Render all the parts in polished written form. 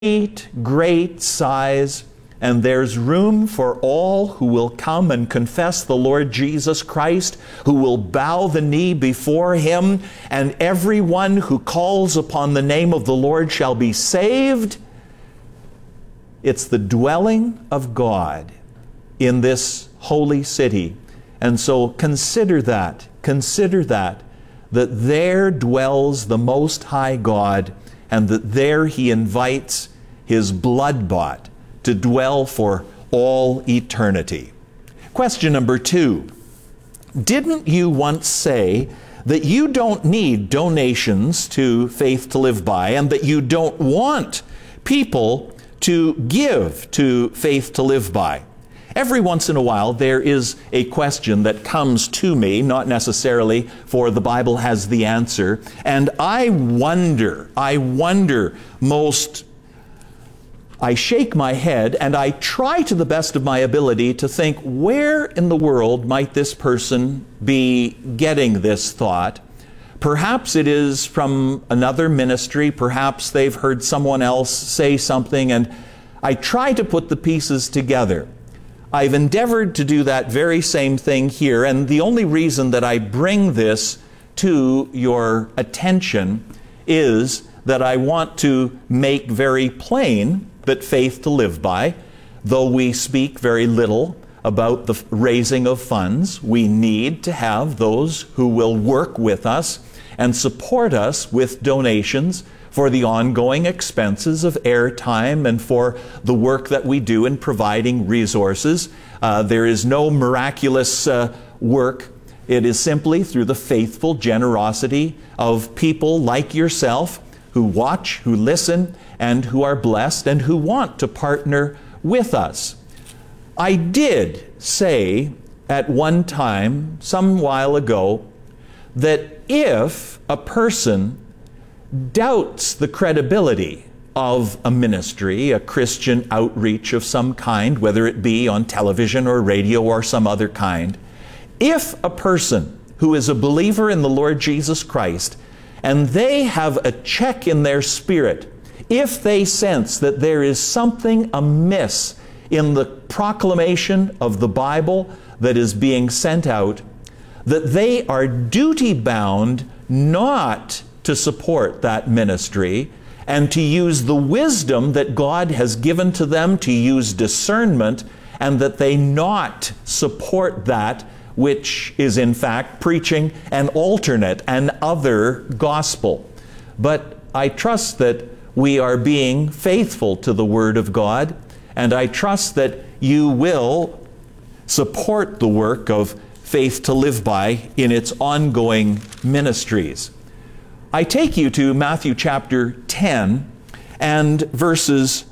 great size, and there's room for all who will come and confess the Lord Jesus Christ, who will bow the knee before Him, and everyone who calls upon the name of the Lord shall be saved. It's the dwelling of God in this holy city. And so consider that, that there dwells the Most High God, and that there He invites His blood-bought to dwell for all eternity. Question number 2. Didn't you once say that you don't need donations to Faith to Live By, and that you don't want people to give to Faith to Live By? Every once in a while there is a question that comes to me, not necessarily for the Bible has the answer, and I shake my head and I try to the best of my ability to think, where in the world might this person be getting this thought? Perhaps it is from another ministry, perhaps they've heard someone else say something, and I try to put the pieces together. I've endeavored to do that very same thing here, and the only reason that I bring this to your attention is that I want to make very plain that Faith to Live By, though we speak very little about the raising of funds, we need to have those who will work with us and support us with donations for the ongoing expenses of airtime and for the work that we do in providing resources. There is no miraculous work. It is simply through the faithful generosity of people like yourself who watch, who listen, and who are blessed and who want to partner with us. I did say at one time, some while ago, that if a person doubts the credibility of a ministry, a Christian outreach of some kind, whether it be on television or radio or some other kind, if a person who is a believer in the Lord Jesus Christ and they have a check in their spirit, if they sense that there is something amiss in the proclamation of the Bible that is being sent out, that they are duty-bound not to support that ministry and to use the wisdom that God has given to them, to use discernment, and that they not support that which is in fact preaching an alternate, an other gospel. But I trust that we are being faithful to the Word of God, and I trust that you will support the work of Faith to Live By in its ongoing ministries. I take you to Matthew chapter 10 and verses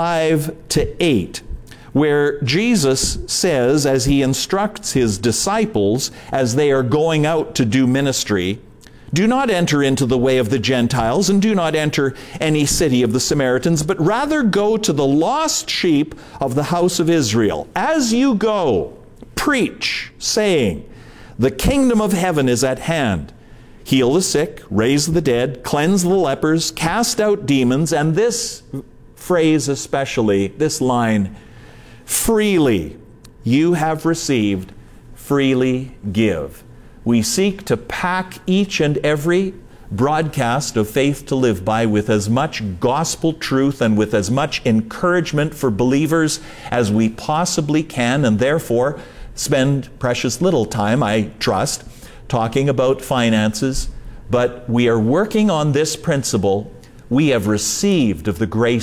5 to 8, where Jesus says, as He instructs His disciples as they are going out to do ministry, "Do not enter into the way of the Gentiles, and do not enter any city of the Samaritans, but rather go to the lost sheep of the house of Israel. As you go, preach, saying, the kingdom of heaven is at hand. Heal the sick, raise the dead, cleanse the lepers, cast out demons," and this phrase especially, this line, "freely you have received, freely give." We seek to pack each and every broadcast of Faith to Live By with as much gospel truth and with as much encouragement for believers as we possibly can, and therefore spend precious little time, I trust, talking about finances. But we are working on this principle. We have received of the grace